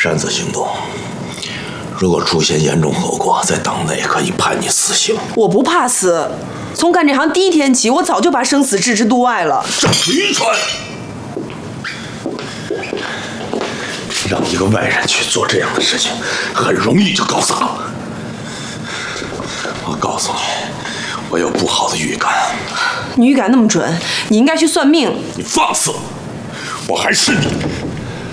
擅自行动，如果出现严重后果，在党内可以判你死刑。 我不怕死，从干这行第一天起，我早就把生死置之度外了。 这愚蠢！让一个外人去做这样的事情，很容易就搞砸了。我告诉你，我有不好的预感。 你预感那么准，你应该去算命。 你放肆！我还是你。